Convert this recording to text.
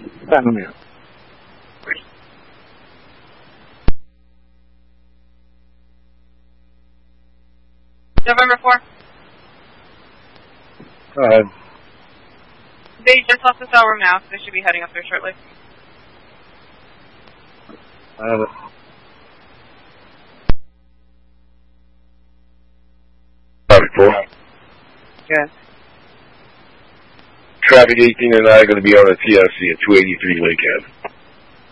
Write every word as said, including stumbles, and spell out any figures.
Stanno mio. November fourth. Go ahead. They just left the cell room now, so they should be heading up there shortly. I have it. Copy, four. Yes. Traffic eighteen and I are going to be on the T L C at two eighty-three Lake Ave.